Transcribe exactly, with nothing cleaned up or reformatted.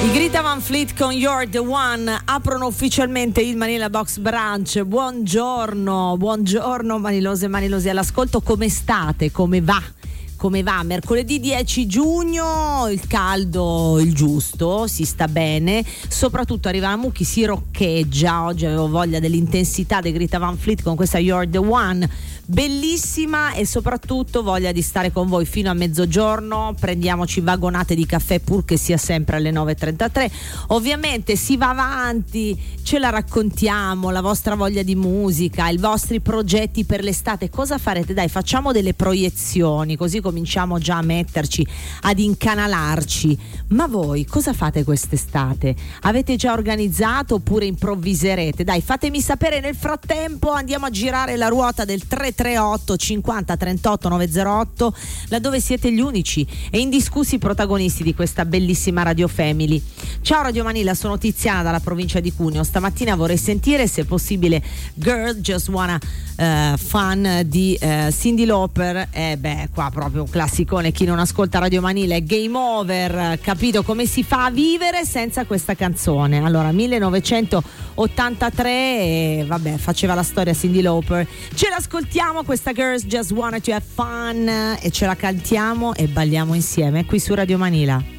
I Greta Van Fleet con You're the One aprono ufficialmente il Manila Box Brunch. Buongiorno, buongiorno manilose e manilosi all'ascolto, come state? Come va? Come va? Mercoledì dieci giugno, il caldo, il giusto, si sta bene, soprattutto arriva la Mucchi, si roccheggia. Oggi avevo voglia dell'intensità di Greta Van Fleet con questa You're the One, bellissima, e soprattutto voglia di stare con voi fino a mezzogiorno. Prendiamoci vagonate di caffè pur che sia sempre alle nove e trentatré. Ovviamente si va avanti, ce la raccontiamo, la vostra voglia di musica, i vostri progetti per l'estate, cosa farete? Dai, facciamo delle proiezioni, così cominciamo già a metterci, ad incanalarci. Ma voi cosa fate quest'estate? Avete già organizzato oppure improvviserete? Dai, fatemi sapere. Nel frattempo andiamo a girare la ruota del tre tre otto cinquanta trentotto novecentotto, laddove siete gli unici e indiscussi protagonisti di questa bellissima Radio Family. Ciao Radio Manila, sono Tiziana dalla provincia di Cuneo. Stamattina vorrei sentire, se possibile, Girl Just Wanna uh, Fun di uh, Cyndi Lauper. E eh beh, qua proprio un classicone, chi non ascolta Radio Manila è game over, capito come si fa a vivere senza questa canzone. Allora, millenovecentottantatré, e vabbè, faceva la storia Cyndi Lauper, ce l'ascoltiamo questa Girls Just Wanna to Have Fun e ce la cantiamo e balliamo insieme qui su Radio Manila.